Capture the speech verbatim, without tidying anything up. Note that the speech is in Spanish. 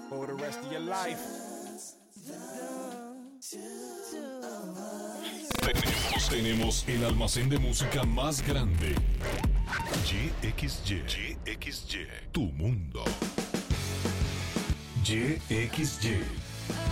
for the rest of your life. Tenemos, tenemos el almacén de música más grande. Y X Y. Y X Y. Tu mundo. Y X Y.